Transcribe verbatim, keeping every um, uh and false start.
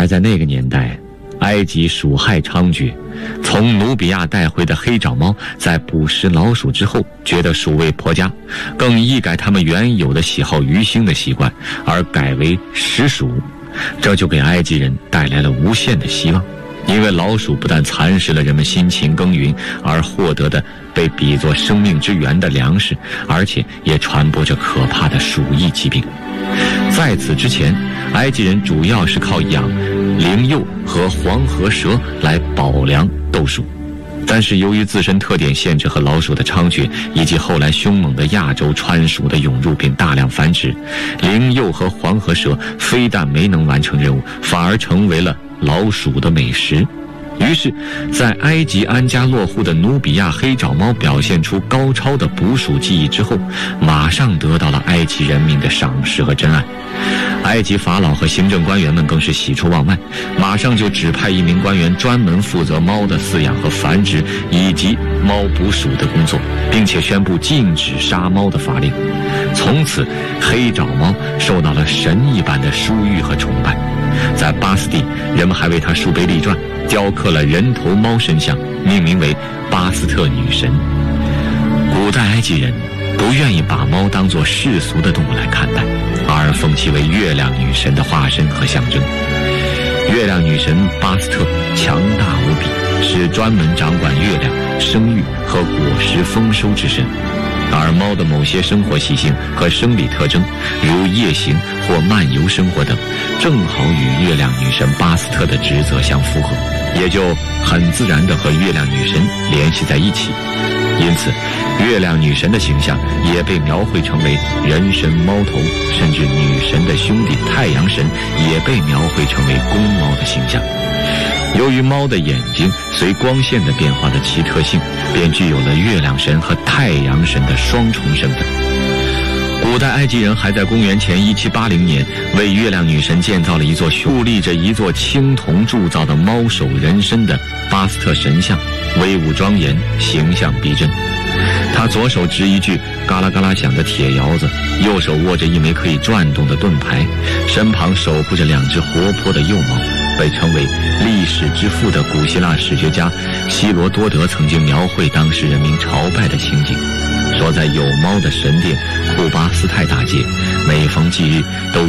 而在那个年代，埃及鼠害猖獗，从努比亚带回的黑爪猫在捕食老鼠之后觉得鼠味颇佳，更一改他们原有的喜好鱼腥的习惯，而改为食鼠。这就给埃及人带来了无限的希望，因为老鼠不但蚕食了人们辛勤耕耘而获得的被比作生命之源的粮食，而且也传播着可怕的鼠疫疾病。在此之前，埃及人主要是靠养灵鼬和黄河蛇来保粮斗鼠，但是由于自身特点限制和老鼠的猖獗，以及后来凶猛的亚洲川鼠的涌入并大量繁殖，灵鼬和黄河蛇非但没能完成任务，反而成为了老鼠的美食。于是在埃及安家落户的努比亚黑爪猫表现出高超的捕鼠技艺之后，马上得到了埃及人民的赏识和珍爱。埃及法老和行政官员们更是喜出望外，马上就指派一名官员专门负责猫的饲养和繁殖以及猫捕鼠的工作，并且宣布禁止杀猫的法令。从此黑爪猫受到了神一般的殊遇和崇拜，在巴斯蒂人们还为它树碑立传，雕刻了人头猫身像，命名为巴斯特女神。古代埃及人不愿意把猫当作世俗的动物来看待，而奉其为月亮女神的化身和象征。月亮女神巴斯特强大无比，是专门掌管月亮、生育和果实丰收之神。而猫的某些生活习性和生理特征，如夜行或漫游生活等，正好与月亮女神巴斯特的职责相符合，也就很自然地和月亮女神联系在一起。因此月亮女神的形象也被描绘成为人神猫头，甚至女神的兄弟太阳神也被描绘成为公猫的形象。由于猫的眼睛随光线的变化的奇特性，便具有了月亮神和太阳神的双重身份。古代埃及人还在公元前一七八零年为月亮女神建造了一座竖立着一座青铜铸造的猫首人身的巴斯特神像，威武庄严，形象逼真。他左手执一具嘎啦嘎啦响的铁窑子，右手握着一枚可以转动的盾牌，身旁守护着两只活泼的幼猫。被称为历史之父的古希腊史学家希罗多德曾经描绘当时人民朝拜的情景，说在有猫的神殿库巴斯泰大街，每逢忌日都